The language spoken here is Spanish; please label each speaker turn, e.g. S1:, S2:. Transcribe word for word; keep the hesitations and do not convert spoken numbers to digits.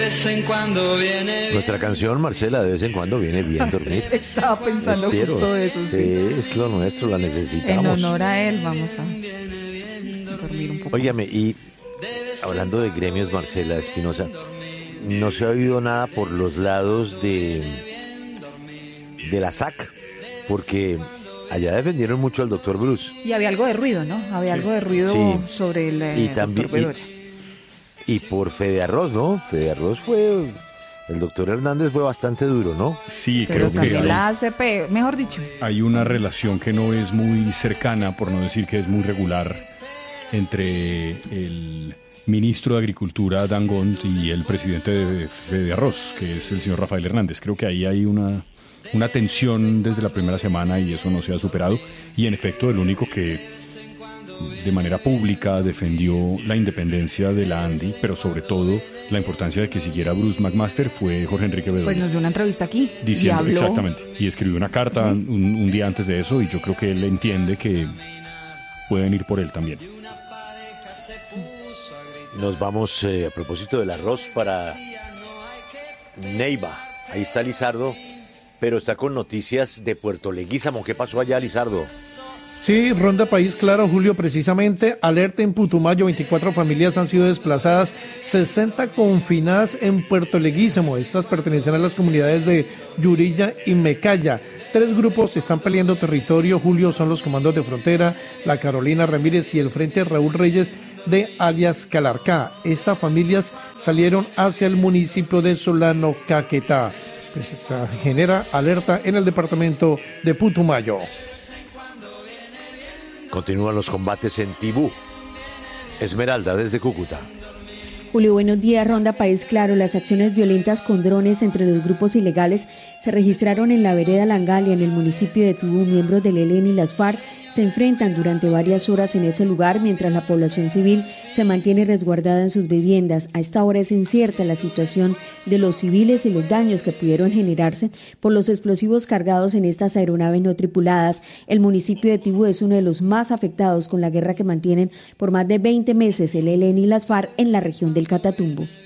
S1: Nuestra canción, Marcela, de vez en cuando viene bien dormir.
S2: Estaba pensando
S1: Espero.
S2: justo eso, sí.
S1: Sí, es lo nuestro, la necesitamos.
S2: En honor a él vamos a dormir un poco.
S1: Óigame,
S2: más.
S1: y hablando de gremios, Marcela Espinosa, no se ha oído nada por los lados de, de la S A C, porque allá defendieron mucho al doctor Bruce.
S2: Y había algo de ruido, ¿no? Había sí. algo de ruido sí. sobre el eh,
S1: y también,
S2: doctor Bedoya.
S1: Y, y por Fede Arroz, ¿no? Fede Arroz fue... El doctor Hernández fue bastante duro, ¿no?
S3: Sí,
S2: pero
S3: creo que hay,
S2: la A C P, mejor dicho.
S3: Hay una relación que no es muy cercana, por no decir que es muy regular, entre el ministro de Agricultura, Dan Gont, y el presidente de Fede Arroz, que es el señor Rafael Hernández. Creo que ahí hay una, una tensión desde la primera semana y eso no se ha superado. Y en efecto, el único que de manera pública defendió la independencia de la ANDI, pero sobre todo la importancia de que siguiera Bruce McMaster, fue Jorge Enrique Bedoya.
S2: Pues nos dio una entrevista aquí
S3: diciendo,
S2: y habló.
S3: Exactamente, y escribió una carta uh-huh. un, un día antes de eso, y yo creo que él entiende que pueden ir por él también.
S1: Nos vamos eh, a propósito del arroz para Neiva. Ahí está Lizardo, pero está con noticias de Puerto Leguízamo. ¿Qué pasó allá, Lizardo?
S4: Sí, Ronda País Claro, Julio, precisamente, alerta en Putumayo, veinticuatro familias han sido desplazadas, sesenta confinadas en Puerto Leguízamo. Estas pertenecen a las comunidades de Yurilla y Mecaya. Tres grupos están peleando territorio, Julio, son los comandos de frontera, la Carolina Ramírez y el Frente Raúl Reyes de alias Calarcá. Estas familias salieron hacia el municipio de Solano, Caquetá. Pues se genera alerta en el departamento de Putumayo.
S1: Continúan los combates en Tibú. Esmeralda, desde Cúcuta.
S5: Julio, buenos días. Ronda País Claro. Las acciones violentas con drones entre los grupos ilegales se registraron en la vereda Langalia, en el municipio de Tibú. Miembros del E L N y las FARC se enfrentan durante varias horas en ese lugar, mientras la población civil se mantiene resguardada en sus viviendas. A esta hora es incierta la situación de los civiles y los daños que pudieron generarse por los explosivos cargados en estas aeronaves no tripuladas. El municipio de Tibú es uno de los más afectados con la guerra que mantienen por más de veinte meses el E L N y las FARC en la región del Catatumbo.